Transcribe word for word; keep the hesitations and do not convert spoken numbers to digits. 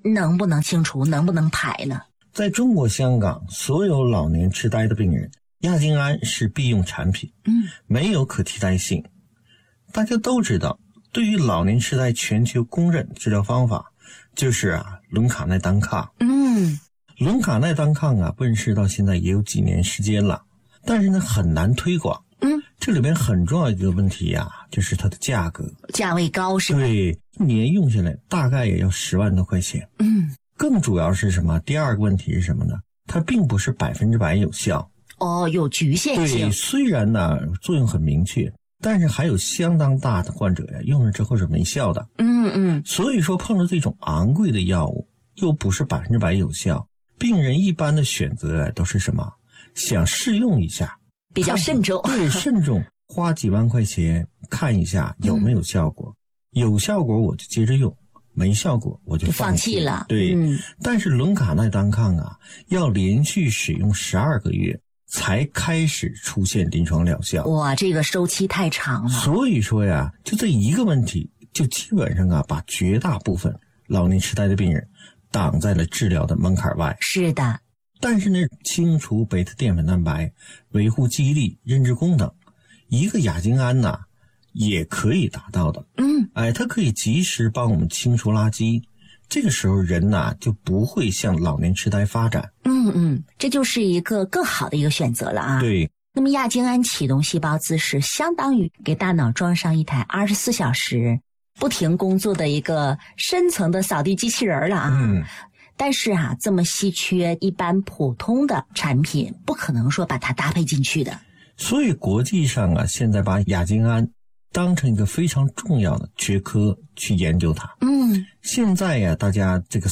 能不能清除，能不能排呢？ 在中国香港，所有老年痴呆的病人，亚精胺是必用产品， 嗯， 没有可替代性。大家都知道，对于老年痴呆全球公认治疗方法就是啊伦卡奈单抗。 嗯， 伦卡奈单抗啊问世到现在也有几年时间了，但是呢很难推广。 嗯， 这里边很重要一个问题呀、啊，就是它的价格， 价位高是吧？ 对，一年用下来大概也要十万多块钱。 嗯， 更主要是什么？第二个问题是什么呢？它并不是百分之百有效。 哦，有局限性。 对，虽然呢作用很明确，但是还有相当大的患者呀用了之后是没效的。 嗯嗯， 所以说碰到这种昂贵的药物，又不是百分之百有效，病人一般的选择都是什么？想试用一下。 比较慎重。 对，慎重，花几万块钱看一下有没有效果，嗯、有效果我就接着用，没效果我就放弃了。 对， 嗯， 但是伦卡奈单抗啊，要连续使用十二个月才开始出现临床疗效。 哇，这个周期太长了。 所以说呀，就这一个问题，就基本上啊，把绝大部分老年痴呆的病人挡在了治疗的门槛外。 是的。 但是呢，清除贝塔淀粉蛋白、维护记忆力、认知功能，一个亚精胺呐，也可以达到的。 嗯， 哎，它可以及时帮我们清除垃圾，这个时候人呐就不会向老年痴呆发展。 嗯嗯，这就是一个更好的一个选择了啊。 对。 那么亚精胺启动细胞姿势，相当于给大脑装上一台二十四小时不停工作的一个深层的扫地机器人了啊。 嗯。 但是啊，这么稀缺，一般普通的产品不可能说把它搭配进去的。 所以国际上啊，现在把亚精胺当成一个非常重要的学科去研究它。 嗯， 现在呀、啊，大家这个